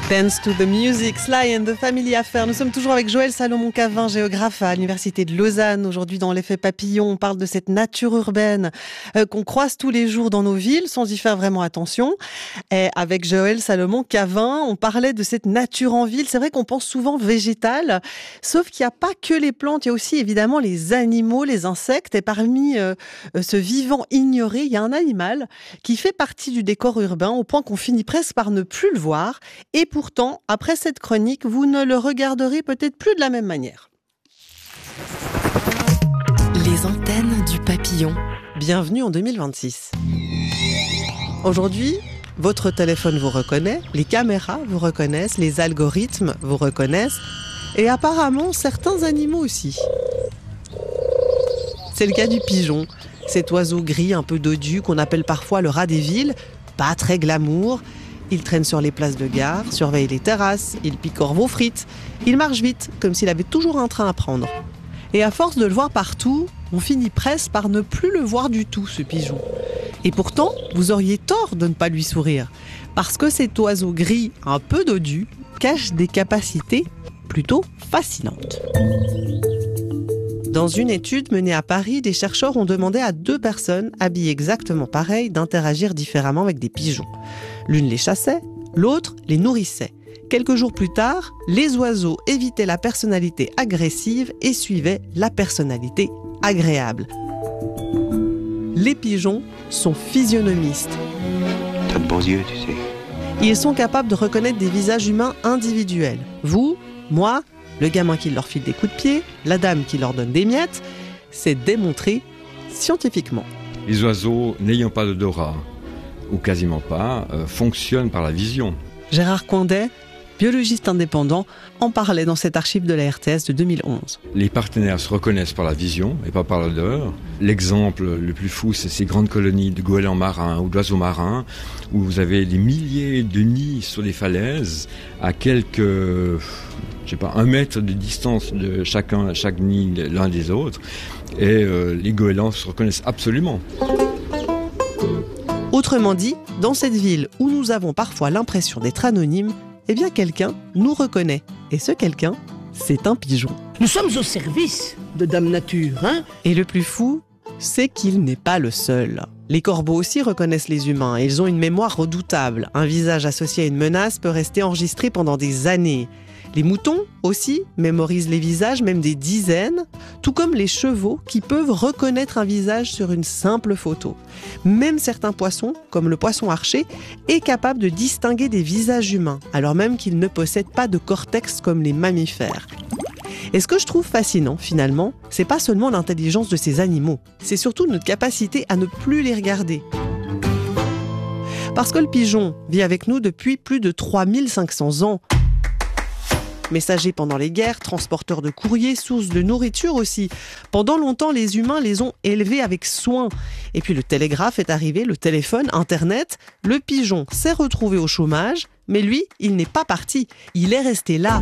Dance to the Music, Sly and the Family Affair. Nous sommes toujours avec Joël Salomon-Cavin, géographe à l'Université de Lausanne. Aujourd'hui, dans l'effet papillon, on parle de cette nature urbaine qu'on croise tous les jours dans nos villes, sans y faire vraiment attention. Et avec Joël Salomon-Cavin, on parlait de cette nature en ville. C'est vrai qu'on pense souvent végétale, sauf qu'il n'y a pas que les plantes, il y a aussi évidemment les animaux, les insectes. Et parmi ce vivant ignoré, il y a un animal qui fait partie du décor urbain, au point qu'on finit presque par ne plus le voir. Et pourtant, après cette chronique, vous ne le regarderez peut-être plus de la même manière. Les antennes du papillon. Bienvenue en 2026. Aujourd'hui, votre téléphone vous reconnaît, les caméras vous reconnaissent, les algorithmes vous reconnaissent, et apparemment certains animaux aussi. C'est le cas du pigeon, cet oiseau gris un peu dodu qu'on appelle parfois le rat des villes, pas très glamour. Il traîne sur les places de gare, surveille les terrasses, il picore vos frites. Il marche vite, comme s'il avait toujours un train à prendre. Et à force de le voir partout, on finit presque par ne plus le voir du tout, ce pigeon. Et pourtant, vous auriez tort de ne pas lui sourire, parce que cet oiseau gris un peu dodu cache des capacités plutôt fascinantes. Dans une étude menée à Paris, des chercheurs ont demandé à 2 personnes habillées exactement pareil d'interagir différemment avec des pigeons. L'une les chassait, l'autre les nourrissait. Quelques jours plus tard, les oiseaux évitaient la personnalité agressive et suivaient la personnalité agréable. Les pigeons sont physionomistes. T'as de beaux yeux, tu sais. Ils sont capables de reconnaître des visages humains individuels. Vous, moi, le gamin qui leur file des coups de pied, la dame qui leur donne des miettes, c'est démontré scientifiquement. Les oiseaux n'ayant pas d'odorat, ou quasiment pas, fonctionnent par la vision. Gérard Coindet, biologiste indépendant, en parlait dans cette archive de la RTS de 2011. Les partenaires se reconnaissent par la vision et pas par l'odeur. L'exemple le plus fou, c'est ces grandes colonies de goélands marins ou d'oiseaux marins, où vous avez des milliers de nids sur les falaises, à quelques... 1 mètre de distance de chaque nid l'un des autres, et les goélands se reconnaissent absolument. Autrement dit, dans cette ville où nous avons parfois l'impression d'être anonymes, eh bien quelqu'un nous reconnaît. Et ce quelqu'un, c'est un pigeon. Nous sommes au service de Dame Nature, hein ? Et le plus fou, c'est qu'il n'est pas le seul. Les corbeaux aussi reconnaissent les humains et ils ont une mémoire redoutable. Un visage associé à une menace peut rester enregistré pendant des années. Les moutons aussi mémorisent les visages, même des dizaines, tout comme les chevaux qui peuvent reconnaître un visage sur une simple photo. Même certains poissons, comme le poisson archer, est capable de distinguer des visages humains, alors même qu'ils ne possèdent pas de cortex comme les mammifères. Et ce que je trouve fascinant, finalement, c'est pas seulement l'intelligence de ces animaux, c'est surtout notre capacité à ne plus les regarder. Parce que le pigeon vit avec nous depuis plus de 3500 ans. Messager pendant les guerres, transporteur de courrier, source de nourriture aussi. Pendant longtemps, les humains les ont élevés avec soin. Et puis le télégraphe est arrivé, le téléphone, Internet. Le pigeon s'est retrouvé au chômage, mais lui, il n'est pas parti. Il est resté là.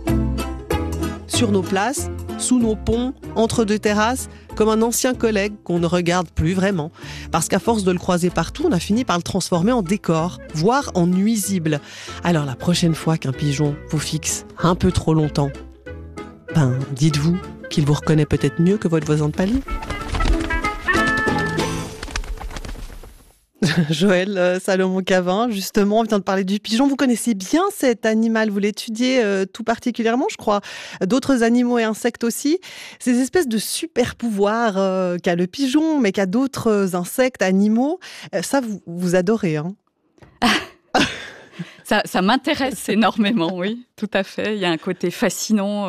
Sur nos places, sous nos ponts, entre 2 terrasses, comme un ancien collègue qu'on ne regarde plus vraiment. Parce qu'à force de le croiser partout, on a fini par le transformer en décor, voire en nuisible. Alors la prochaine fois qu'un pigeon vous fixe un peu trop longtemps, dites-vous qu'il vous reconnaît peut-être mieux que votre voisin de palier. Joël Salomon-Cavin, justement, on vient de parler du pigeon. Vous connaissez bien cet animal, vous l'étudiez tout particulièrement, je crois. D'autres animaux et insectes aussi. Ces espèces de super pouvoirs qu'a le pigeon, mais qu'a d'autres insectes, animaux. Ça, vous adorez, hein? Ça m'intéresse énormément, oui, tout à fait. Il y a un côté fascinant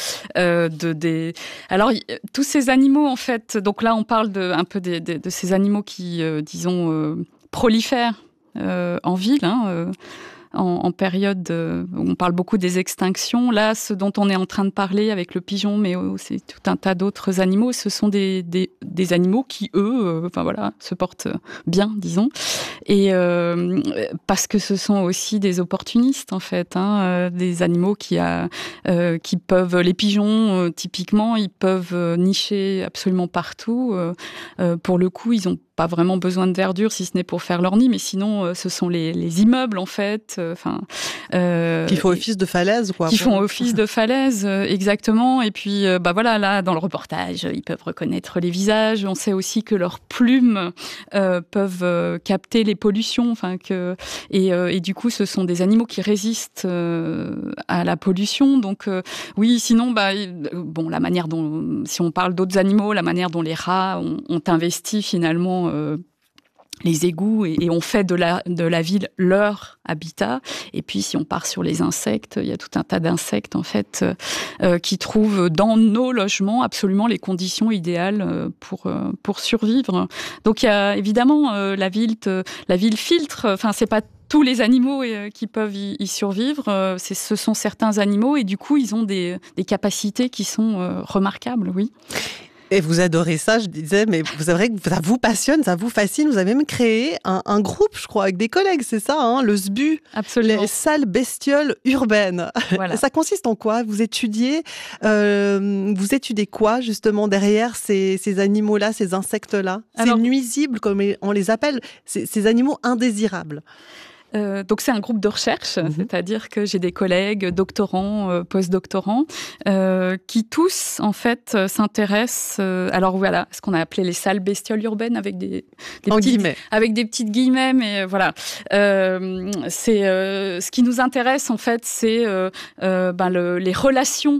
Alors, tous ces animaux, en fait, donc là, on parle un peu de ces animaux qui, prolifèrent en ville, en période où on parle beaucoup des extinctions. Là, ce dont on est en train de parler avec le pigeon, mais aussi tout un tas d'autres animaux, ce sont des animaux qui, eux, se portent bien, disons. Et parce que ce sont aussi des opportunistes, en fait, des animaux qui peuvent, les pigeons, typiquement, ils peuvent nicher absolument partout. Pour le coup, ils ont pas vraiment besoin de verdure si ce n'est pour faire leur nid, mais sinon ce sont les immeubles en fait, qui font office de falaise, quoi. Qui font office de falaise, exactement. Et puis voilà, là dans le reportage, ils peuvent reconnaître les visages. On sait aussi que leurs plumes peuvent capter les pollutions, et du coup ce sont des animaux qui résistent à la pollution. Donc oui, sinon la manière dont, si on parle d'autres animaux, la manière dont les rats ont investi finalement les égouts et ont fait de la ville leur habitat. Et puis, si on part sur les insectes, il y a tout un tas d'insectes, en fait, qui trouvent dans nos logements absolument les conditions idéales pour survivre. Donc, il y a évidemment la ville filtre. Enfin, c'est pas tous les animaux qui peuvent y survivre. Ce sont certains animaux et du coup, ils ont des capacités qui sont remarquables, oui. Et vous adorez ça, je disais, mais c'est vrai que ça vous passionne, ça vous fascine. Vous avez même créé un groupe, je crois, avec des collègues, c'est ça, hein, le SBU. Absolument. Les salles bestioles urbaines. Voilà. Ça consiste en quoi ? Vous étudiez quoi, justement, derrière ces animaux-là, ces insectes-là ? C'est nuisible, comme on les appelle, ces animaux indésirables. Donc c'est un groupe de recherche, c'est-à-dire que j'ai des collègues doctorants, postdoctorants, qui tous en fait s'intéressent. Alors voilà, ce qu'on a appelé les salles bestioles urbaines avec des petites guillemets, mais voilà. C'est ce qui nous intéresse en fait, c'est les relations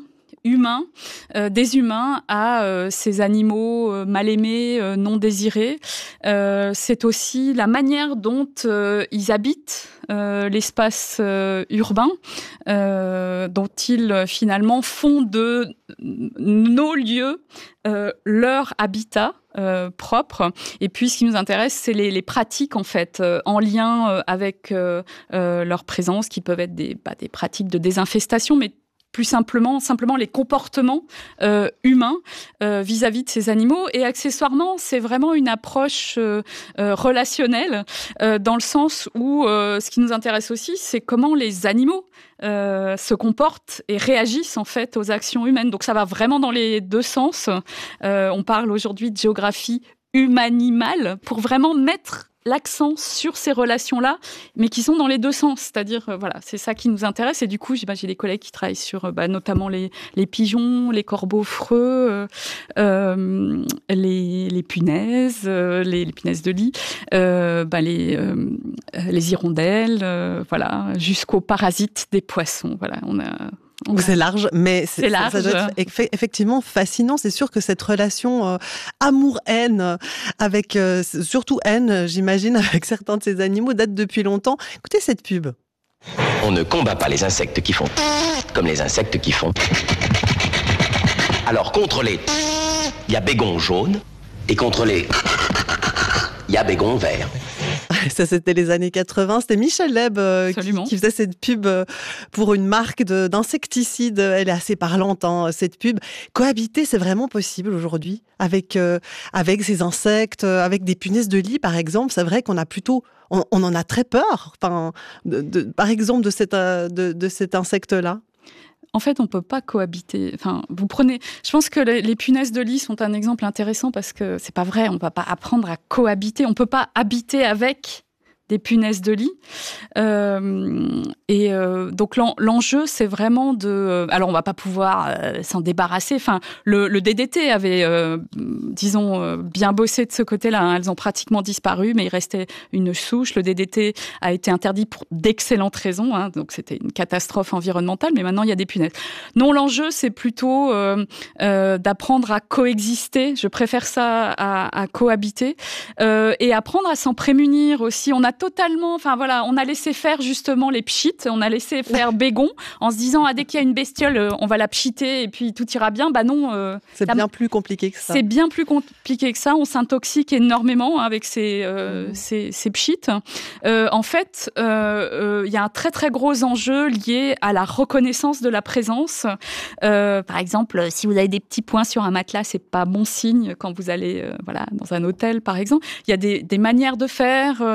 des humains à ces animaux mal aimés, non désirés. C'est aussi la manière dont ils habitent l'espace urbain, dont ils finalement font de nos lieux leur habitat propre. Et puis, ce qui nous intéresse, c'est les pratiques, en fait, en lien avec leur présence, qui peuvent être des pratiques de désinfestation, mais plus simplement les comportements humains vis-à-vis de ces animaux. Et accessoirement, c'est vraiment une approche relationnelle, dans le sens où ce qui nous intéresse aussi, c'est comment les animaux se comportent et réagissent en fait aux actions humaines. Donc ça va vraiment dans les deux sens. On parle aujourd'hui de géographie humanimale pour vraiment mettre l'accent sur ces relations-là, mais qui sont dans les deux sens. C'est-à-dire, c'est ça qui nous intéresse. Et du coup, j'ai des collègues qui travaillent sur notamment les pigeons, les corbeaux freux, les punaises, les punaises de lit, les hirondelles, jusqu'aux parasites des poissons. Voilà, c'est large, mais ça doit être effectivement fascinant. C'est sûr que cette relation amour-haine, avec surtout haine, j'imagine, avec certains de ces animaux, date depuis longtemps. Écoutez cette pub. On ne combat pas les insectes qui font comme les insectes qui font. Alors contre les, il y a bégon jaune, et contre les, il y a bégon vert. Ça, c'était les années 80. C'était Michel Leb qui faisait cette pub pour une marque d'insecticides. Elle est assez parlante, hein, cette pub. Cohabiter, c'est vraiment possible aujourd'hui avec ces insectes, avec des punaises de lit, par exemple. C'est vrai qu'on a plutôt... On en a très peur, par exemple, de cet insecte-là. En fait, on ne peut pas cohabiter. Je pense que les punaises de lit sont un exemple intéressant parce que c'est pas vrai, on ne va pas apprendre à cohabiter. On ne peut pas habiter avec des punaises de lit. Donc l'enjeu, c'est vraiment de... alors, on ne va pas pouvoir s'en débarrasser. Le DDT avait, bien bossé de ce côté-là. Hein. Elles ont pratiquement disparu, mais il restait une souche. Le DDT a été interdit pour d'excellentes raisons. Hein. Donc, c'était une catastrophe environnementale, mais maintenant, il y a des punaises. Non, l'enjeu, c'est plutôt d'apprendre à coexister. Je préfère ça à cohabiter. Et apprendre à s'en prémunir aussi. On a totalement, on a laissé faire justement les pchites, on a laissé faire bégon en se disant dès qu'il y a une bestiole, on va la pchiter et puis tout ira bien. Non, c'est bien plus compliqué que ça. C'est bien plus compliqué que ça. On s'intoxique énormément avec ces pchites. En fait, il y a un très très gros enjeu lié à la reconnaissance de la présence. Par exemple, si vous avez des petits points sur un matelas, c'est pas bon signe quand vous allez dans un hôtel, par exemple. Il y a des manières de faire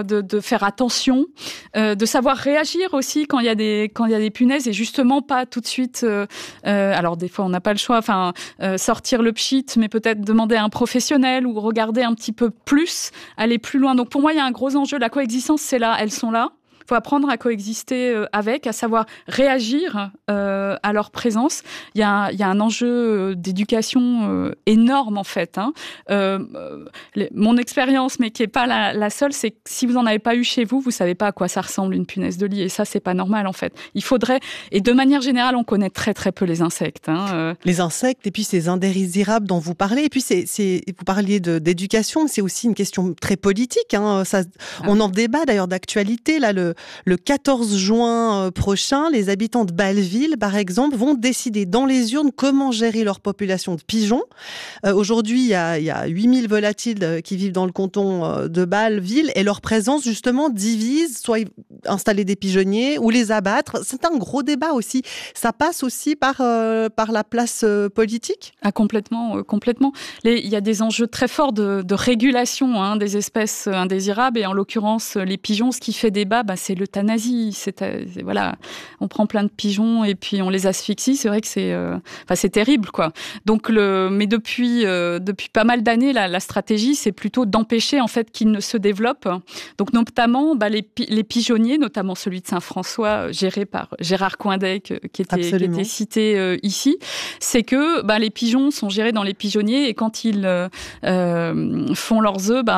faire attention, de savoir réagir aussi quand il y a des punaises et justement pas tout de suite. Alors des fois on n'a pas le choix. Sortir le pchit, mais peut-être demander à un professionnel ou regarder un petit peu plus, aller plus loin. Donc pour moi il y a un gros enjeu. La coexistence c'est là, elles sont là. Il faut apprendre à coexister avec, à savoir réagir à leur présence. Il y a un enjeu d'éducation énorme en fait. Mon expérience, mais qui n'est pas la seule, c'est que si vous n'en avez pas eu chez vous, vous ne savez pas à quoi ça ressemble une punaise de lit. Et ça, c'est pas normal en fait. Il faudrait, et de manière générale, on connaît très très peu les insectes. Les insectes et puis ces indésirables dont vous parlez. Et puis vous parliez d'éducation, mais c'est aussi une question très politique. On en débat d'ailleurs d'actualité. Là, le 14 juin prochain, les habitants de Bâle-Ville, par exemple, vont décider dans les urnes comment gérer leur population de pigeons. Aujourd'hui, il y a 8000 volatiles qui vivent dans le canton de Bâle-Ville et leur présence, justement, divise, soit installer des pigeonniers ou les abattre. C'est un gros débat aussi. Ça passe aussi par la place politique ? Complètement. Il y a des enjeux très forts de régulation des espèces indésirables et en l'occurrence, les pigeons, ce qui fait débat, c'est l'euthanasie. Voilà, on prend plein de pigeons et puis on les asphyxie. C'est vrai que c'est terrible, quoi. Donc, mais depuis pas mal d'années, la stratégie, c'est plutôt d'empêcher en fait qu'ils ne se développent. Donc, notamment les pigeonniers, notamment celui de Saint-François, géré par Gérard Coindet, qui était cité ici. C'est que les pigeons sont gérés dans les pigeonniers et quand ils font leurs œufs,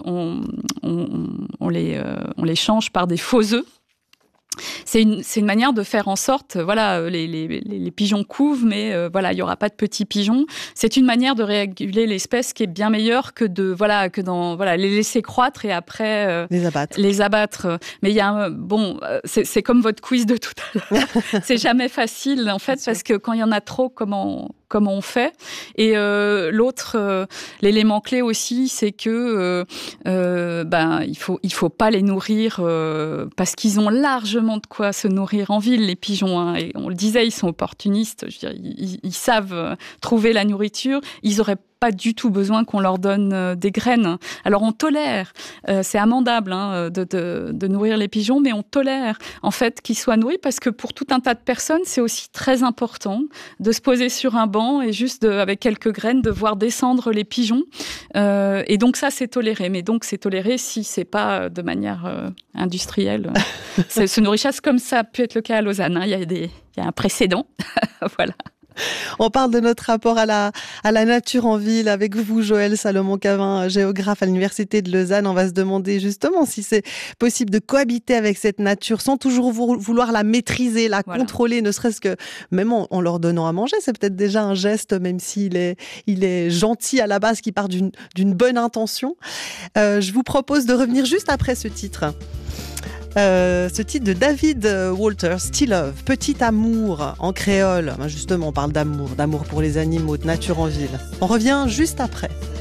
on les change par des faux œufs. C'est une manière de faire en sorte, les pigeons couvent, mais il y aura pas de petits pigeons. C'est une manière de réguler l'espèce qui est bien meilleure que les laisser croître et après les abattre. Mais il y a c'est comme votre quiz de tout à l'heure. C'est jamais facile en fait parce que quand il y en a trop, comment on fait. Et l'élément clé aussi, c'est que il faut pas les nourrir parce qu'ils ont largement de quoi se nourrir en ville, les pigeons. Et on le disait, ils sont opportunistes. Je veux dire, ils savent trouver la nourriture. Ils auraient pas du tout besoin qu'on leur donne des graines. Alors on tolère, c'est amendable de nourrir les pigeons, mais on tolère en fait qu'ils soient nourris parce que pour tout un tas de personnes, c'est aussi très important de se poser sur un banc et juste avec quelques graines de voir descendre les pigeons. Et donc ça, c'est toléré. Mais donc c'est toléré si c'est pas de manière industrielle. Se nourrissent comme ça a pu être le cas à Lausanne. Il y a un précédent. Voilà. On parle de notre rapport à la nature en ville avec vous, Joëlle Salomon-Cavin, géographe à l'Université de Lausanne. On va se demander justement si c'est possible de cohabiter avec cette nature sans toujours vouloir la maîtriser, la contrôler, ne serait-ce que même en leur donnant à manger. C'est peut-être déjà un geste, même s'il est gentil à la base, qui part d'une bonne intention. Je vous propose de revenir juste après ce titre. Ce titre de David Walters, Still Love, Petit amour en créole. Justement, on parle d'amour pour les animaux, de nature en ville. On revient juste après.